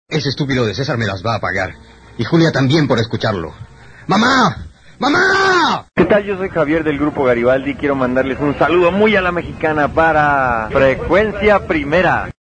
Ese estúpido de César me las va a pagar. Y Julia también por escucharlo. ¡Mamá! ¡Mamá! ¿Qué tal? Yo soy Javier del Grupo Garibaldi. Quiero mandarles un saludo muy a la mexicana para Frecuencia Primera.